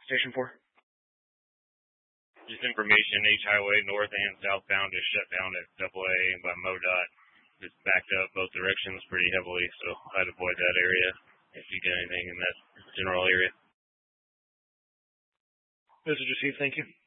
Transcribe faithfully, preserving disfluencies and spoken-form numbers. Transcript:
Station four. Just information, H Highway north and southbound is shut down at double A by MoDOT. It's backed up both directions pretty heavily, so I'd avoid that area if you get anything in that general area. This is received. Thank you.